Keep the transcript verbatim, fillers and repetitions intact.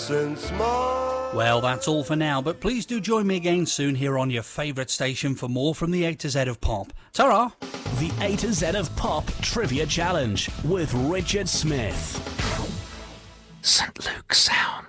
Well, that's all for now, but please do join me again soon here on your favourite station for more from the A to Z of Pop. Ta-ra! The A to Z of Pop Trivia Challenge with Richard Smith. Saint Luke Sound.